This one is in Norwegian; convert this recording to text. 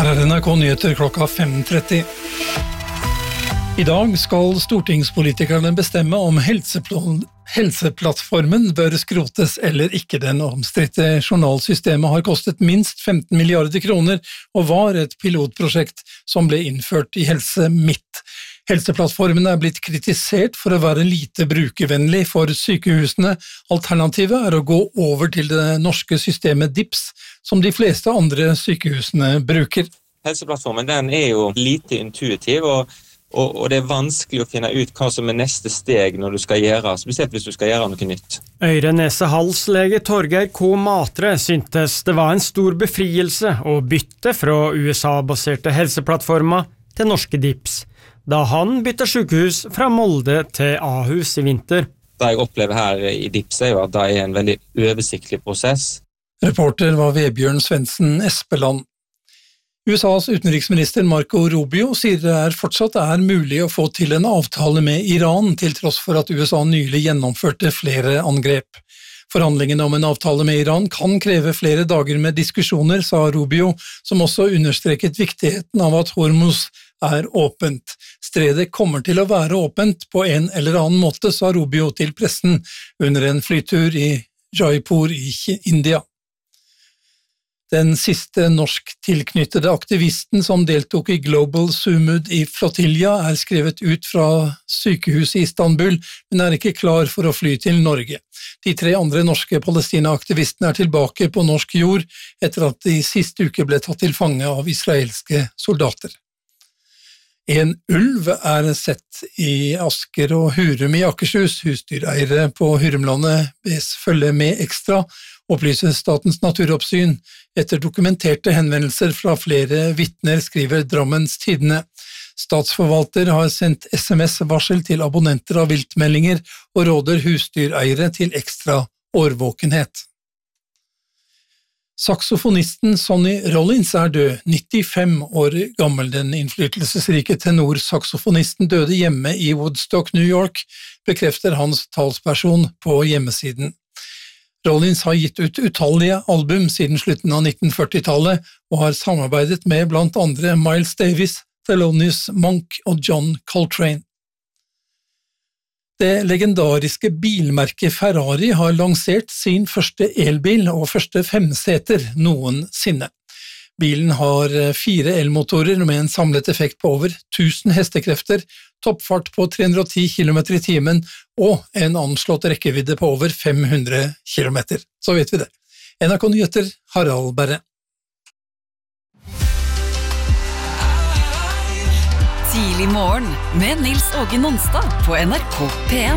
Her NRK Nyheter klokka 5:30. I dag skal stortingspolitikerne bestemme om helseplattformen bør skrotes eller ikke. Den omstridte journalsystemet har kostet minst 15 milliarder kroner og var et pilotprosjekt som ble innført i Helse Midt. Helseplattformen er blitt kritisert for å være lite brukervennlig for sykehusene. Alternativet er å gå over til det norske systemet DIPS, som de fleste andre sykehusene bruker. Helseplattformen den er jo lite intuitiv, og det er vanskelig å finne ut hva som er neste steg når du skal gjøre, spesielt hvis du skal gjøre noe nytt. Øre-nese-hals-lege Torgeir K. Matre syntes det var en stor befrielse å bytte fra USA-baserte helseplattformer til norske DIPS, da han bytte sykehus fra Molde til Ahus i vinter. Det jeg opplever her i DIPS er jo at det er en veldig oversiktlig prosess. Reporter var Vebjørn Svendsen Espeland. USAs utenriksminister Marco Rubio sier det fortsatt er mulig å få til en avtale med Iran, til tross for at USA nylig gjennomførte flere angrep. Forhandlingene om en avtale med Iran kan kreve flere dager med diskusjoner, sa Rubio, som også understreket viktigheten av at Hormuz er åpent. Stredet kommer til å være åpent på en eller annen måte, sa Rubio til pressen under en flytur i Jaipur i India. Den siste norsk tilknyttede aktivisten som deltok i Global Sumud i Flotilla er skrevet ut fra sykehuset i Istanbul, men er ikke klar for å fly til Norge. De 3 andre norske Palestina-aktivistene er tilbake på norsk jord etter at de siste uke ble tatt til fange av israelske soldater. En ulv er sett i Asker og Hurum i Akershus. Husdyreiere på Hurumlandet bes følge med ekstra, opplyser Statens naturoppsyn. Etter dokumenterte henvendelser fra flere vitner, skriver Drammens Tidende. Statsforvalter har sendt SMS-varsel til abonnenter av viltmeldinger og råder husdyreiere til ekstra årvåkenhet. Saksofonisten Sonny Rollins er død, 95 år gammel. Den innflytelsesrike tenor-saksofonisten døde hjemme i Woodstock, New York, bekrefter hans talsperson på hjemmesiden. Rollins har gitt ut utallige album siden slutten av 1940-tallet og har samarbeidet med blant andre Miles Davis, Thelonious Monk og John Coltrane. Det legendariske bilmerket Ferrari har lansert sin første elbil og første 5-seter noensinne. Bilen har 4 elmotorer med en samlet effekt på over 1000 hestekrefter, toppfart på 310 km i timen og en anslått rekkevidde på over 500 km. Så vet vi det. NRK Nyheter, Harald Berre. Tidlig morgen med Nils Åge Nonstad på NRK P1.